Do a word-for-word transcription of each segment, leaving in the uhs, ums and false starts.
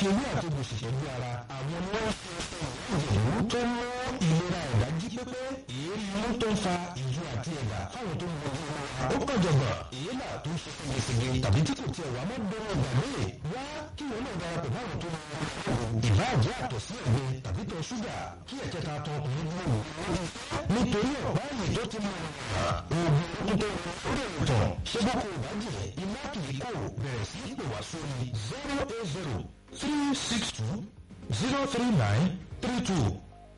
fi ewé àti egbò ṣètọ́jú ara àwọn ni wọ́n fi ìlú tó mú ìlera ẹ̀dá jí pépé èérí inú tó ń fa ìju àti ẹ̀dà fáwọn tó ń bọ̀ ó kàn jọ̀gbọ̀n èélà tó ń ṣe ségesège tàbí tí kò tiẹ̀ wà mọ́ dọ́rọ̀ ìgbàgbé wá kí wọn náà darapọ̀ báwọn tó ń ìbáàjẹ́ àtọ̀ sí ẹ̀gbẹ́ tàbí tọ̀ ṣúgà kí ẹ̀kẹta tọ ọkùnrin dúró nítorí ọ̀pá ẹ̀yìn tó ti máa oògùn tó lórí ìtàn ṣé bó kò bàjẹ́ iná kìí kò bẹ̀rẹ̀ sí pè wá sórí zero eight zero three six two zero three nine three two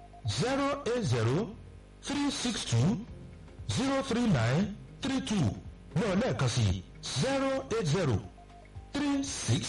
zero eight zero three six two zero three nine three two náà lẹ́ẹ̀kan sí zero eight zero three six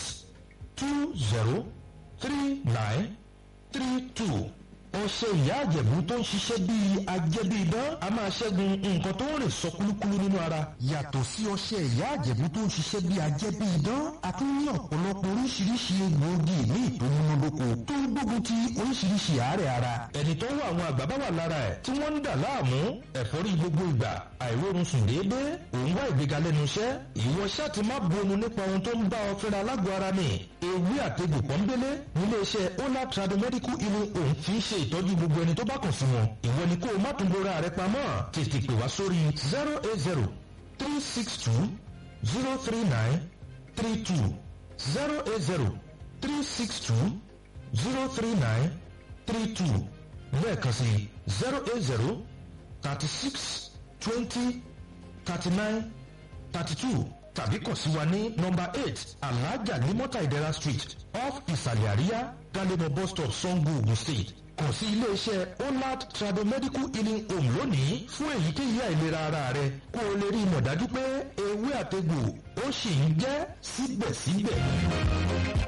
two zero three nine three two. ọṣẹ ìyá àjẹ̀bú tó ń ṣiṣẹ́ bíi ajẹ́bí idán a máa ṣẹ́gun nǹkan tó ń rìn sọ kúlúkúlú nínú ara. yàtọ̀ sí ọṣẹ ìyá àjẹ̀bú tó ń ṣiṣẹ́ bíi ajẹ́bí idán a tún ní ọ̀pọ̀lọpọ̀ oríṣiríṣi egbòogi ní ìtòmúnádóko tó ń gbógun ti oríṣiríṣi àárẹ̀ ara. ẹni tó ń wá àwọn àgbà bá wà lára ẹ̀ tí wọ́n ń dà láàmú ẹ̀fọ́rí gbogbo ìgbà àìrórun sùn déédéé òun wá ìgbéga lẹ́nu iṣẹ́ ìwọ ṣáà ti má bonu nípa ohun tó ń bá ọ fẹ́ra lágọ̀ọ́ ara ni ewé àtegbò pọ́nbélé nílé iṣẹ́ Ola Tradomedical Healing Home fi ń ṣe ìtọ́jú gbogbo ẹni tó bá kàn sí wọn ìwọ ni kó o má tún bora rẹ pamọ́ tètè pè wá sórí zero eight zero three six two zero three nine three two zero eight zero three six two zero three nine three two lẹ́ẹ̀kan sí zero eight zero thirty six twenty thirty nine thirty two tàbí kàn sí wa ní nọ́mbà eight Alhaja Limota Idera Street off Ìsàlẹ̀ Àríyá Galemo bus stop Sango Ogun State. kàn sí iléeṣẹ́ Ola Tradomedical Healing Home lónìí fún èyíkéyìí àìlera ara rẹ kó o lè rí ìmọ̀ dájú pé ewé àtegbò ó sì ń jẹ́ síbẹ̀síbẹ̀.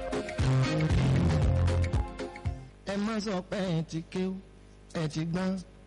ẹ má sọ pé ẹ ti kéwú ẹ ti gbọ́n